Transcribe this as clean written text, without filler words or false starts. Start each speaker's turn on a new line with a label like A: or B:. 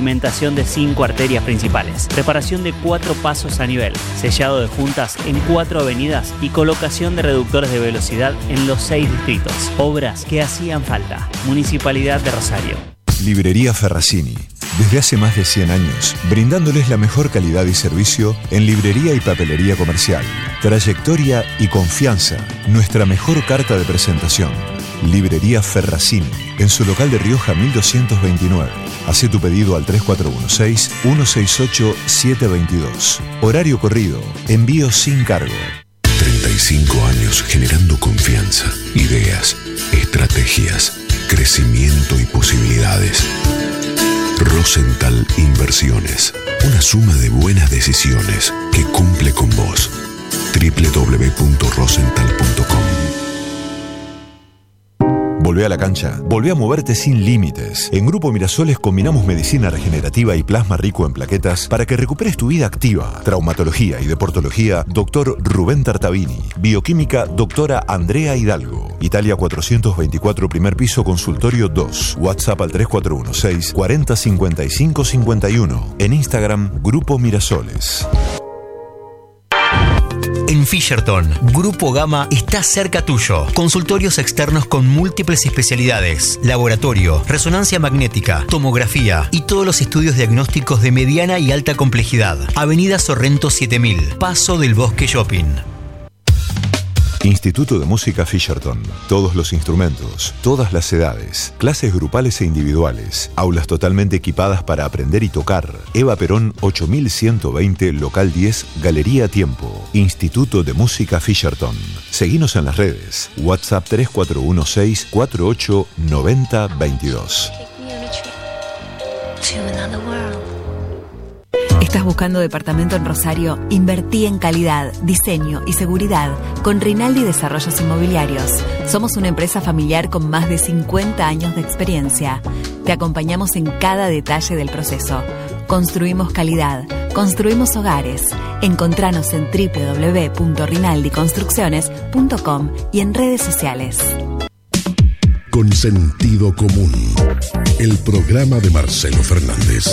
A: pavimentación de 5 arterias principales, reparación de 4 pasos a nivel, sellado de juntas en 4 avenidas y colocación de reductores de velocidad en los 6 distritos. Obras que hacían falta. Municipalidad de Rosario.
B: Librería Ferracini. Desde hace más de 100 años, brindándoles la mejor calidad y servicio en librería y papelería comercial. Trayectoria y confianza, nuestra mejor carta de presentación. Librería Ferracini, en su local de Rioja 1229. Hacé tu pedido al 3416-168-722. Horario corrido, envío sin cargo.
C: 35 años generando confianza, ideas, estrategias, crecimiento y posibilidades. Rosenthal Inversiones, una suma de buenas decisiones que cumple con vos. www.rosenthal.com.
B: Volvé a la cancha, volvé a moverte sin límites. En Grupo Mirasoles combinamos medicina regenerativa y plasma rico en plaquetas para que recuperes tu vida activa. Traumatología y deportología, Dr. Rubén Tartavini. Bioquímica, Doctora Andrea Hidalgo. Italia 424, primer piso, consultorio 2. WhatsApp al 3416 40 55 51. En Instagram, Grupo Mirasoles.
D: En Fisherton, Grupo Gama está cerca tuyo. Consultorios externos con múltiples especialidades, laboratorio, resonancia magnética, tomografía y todos los estudios diagnósticos de mediana y alta complejidad. Avenida Sorrento 7000, Paso del Bosque Shopping.
B: Instituto de Música Fisherton. Todos los instrumentos, todas las edades, clases grupales e individuales, aulas totalmente equipadas para aprender y tocar. Eva Perón 8120, local 10, Galería Tiempo. Instituto de Música Fisherton. Seguinos en las redes. WhatsApp 3416 48 90 22.
E: ¿Estás buscando departamento en Rosario? Invertí en calidad, diseño y seguridad con Rinaldi Desarrollos Inmobiliarios. Somos una empresa familiar con más de 50 años de experiencia. Te acompañamos en cada detalle del proceso. Construimos calidad, construimos hogares. Encontranos en www.rinaldiconstrucciones.com y en redes sociales.
C: Con sentido común. El programa de Marcelo Fernández.